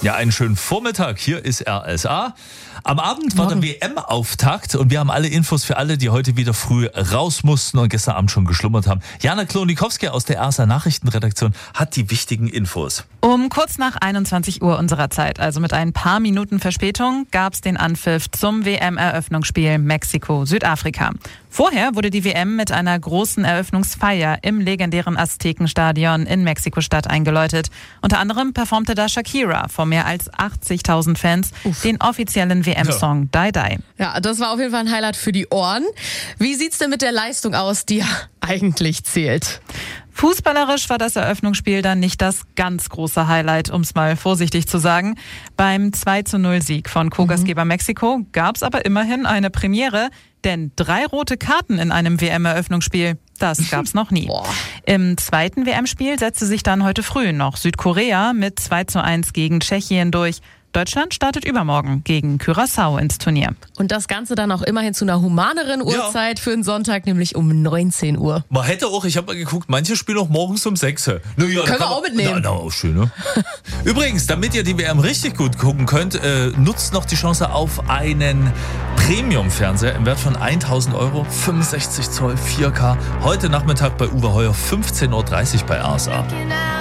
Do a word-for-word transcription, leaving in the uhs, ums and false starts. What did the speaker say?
Ja, einen schönen Vormittag. Hier ist R S A. Am Abend war der W M-Auftakt und wir haben alle Infos für alle, die heute wieder früh raus mussten und gestern Abend schon geschlummert haben. Jana Klonikowski aus der R S A-Nachrichtenredaktion hat die wichtigen Infos. Um kurz nach einundzwanzig Uhr unserer Zeit, also mit ein paar Minuten Verspätung, gab es den Anpfiff zum W M-Eröffnungsspiel Mexiko-Südafrika. Vorher wurde die W M mit einer großen Eröffnungsfeier im legendären Aztekenstadion in Mexiko-Stadt eingeläutet. Unter anderem performte da Shakira vor mehr als achtzigtausend Fans Uff. den offiziellen W M-Song ja. Die Die. Ja, das war auf jeden Fall ein Highlight für die Ohren. Wie sieht's denn mit der Leistung aus, die ja eigentlich zählt? Fußballerisch war das Eröffnungsspiel dann nicht das ganz große Highlight, um es mal vorsichtig zu sagen. Beim zwei zu null Sieg von Co-Gastgeber mhm. Mexiko gab es aber immerhin eine Premiere, denn drei rote Karten in einem W M-Eröffnungsspiel, das gab's noch nie. Im zweiten W M-Spiel setzte sich dann heute früh noch Südkorea mit zwei zu eins gegen Tschechien durch. Deutschland startet übermorgen gegen Curaçao ins Turnier. Und das Ganze dann auch immerhin zu einer humaneren Uhrzeit ja. für einen Sonntag, nämlich um neunzehn Uhr. Man hätte auch, ich habe mal geguckt, manche spielen auch morgens um sechs. Ja, Können wir auch mitnehmen. Na, na, auch schön, ne? Übrigens, damit ihr die W M richtig gut gucken könnt, äh, nutzt noch die Chance auf einen Premium-Fernseher im Wert von tausend Euro, fünfundsechzig Zoll, vier K. Heute Nachmittag bei Uwe Heuer, fünfzehn Uhr dreißig bei R S A.